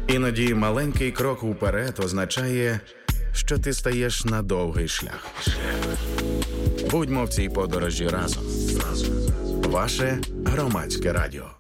Іноді маленький крок уперед означає, що ти стаєш на довгий шлях. Будьмо в цій подорожі разом. Ваше Громадське радіо.